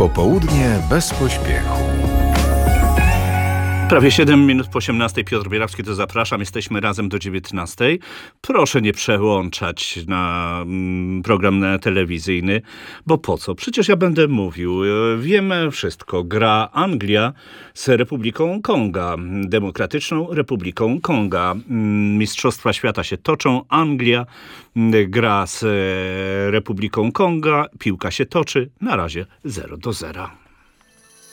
Popołudnie bez pośpiechu. Prawie 7 minut po 18. Piotr Bierawski, to zapraszam. Jesteśmy razem do 19. Proszę nie przełączać na program telewizyjny, bo po co? Przecież ja będę mówił. Wiemy wszystko. Gra Anglia z Republiką Konga, Demokratyczną Republiką Konga. Mistrzostwa świata się toczą. Anglia gra z Republiką Konga. Piłka się toczy. Na razie 0-0.